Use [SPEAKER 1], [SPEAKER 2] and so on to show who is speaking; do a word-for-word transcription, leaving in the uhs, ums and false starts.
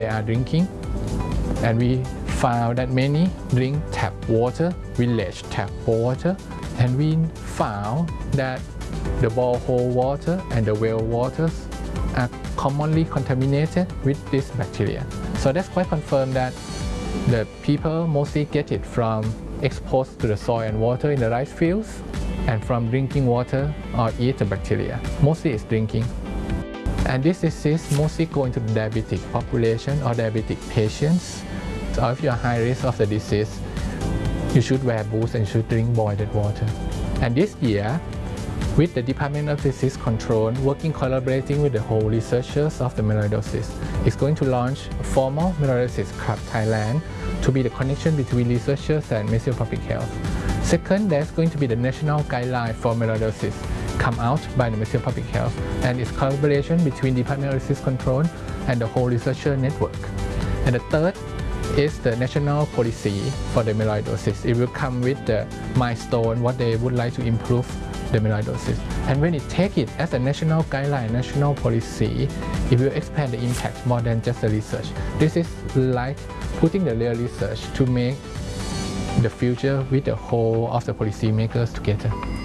[SPEAKER 1] they are drinking. And we found that many drink tap water, village tap water, and we found that the borehole water and the well waters are commonly contaminated with this bacteria. So that's quite confirmed that the people mostly get it from exposed to the soil and water in the rice fields and from drinking water or eat the bacteria. Mostly it's drinking. And this disease mostly go into the diabetic population or diabetic patients. So if you're high risk of the disease, you should wear boots and should drink boiled water. And this year, with the Department of Disease Control, working collaborating with the whole researchers of the melioidosis, is going to launch a formal Melioidosis Club Thailand to be the connection between researchers and Ministry of Public Health. Second, there's going to be the national guideline for melioidosis come out by the Ministry of Public Health, and it's collaboration between Department of Disease Control and the whole researcher network. And the third is the national policy for the melioidosis. It will come with the milestone, what they would like to improve the melioidosis. And when it take it as a national guideline, national policy, it will expand the impact more than just the research. This is like putting the real research to make the future with the whole of the policy makers together.